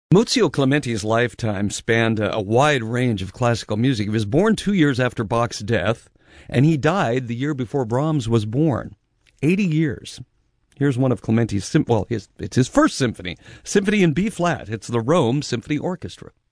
Muzio Clementi's lifetime spanned a wide range of classical music. He was born 2 years after Bach's death, and he died the year before Brahms was born. 80 years. Here's one of Clementi's, it's his first symphony, Symphony in B-flat. It's the Rome Symphony Orchestra.